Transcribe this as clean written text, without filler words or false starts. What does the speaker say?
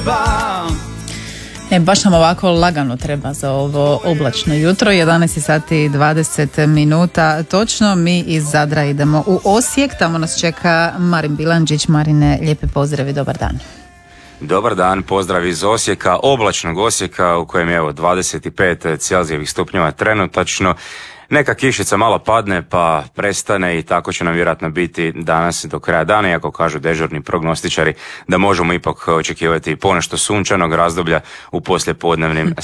treba. Baš nam ovako lagano treba za ovo oblačno jutro, 11 sati i 20 minuta točno. Mi iz Zadra idemo u Osijek, tamo nas čeka Marin Bilandžić. Marine, lijepi pozdrav i dobar dan. Dobar dan, pozdrav iz Osijeka, oblačnog Osijeka u kojem je evo 25 Celzijevih stupnjeva trenutačno. Neka kišica malo padne pa prestane i tako će nam vjerojatno biti danas do kraja dana, iako kažu dežurni prognostičari da možemo ipak očekivati ponešto sunčanog razdoblja u poslijepodnevnim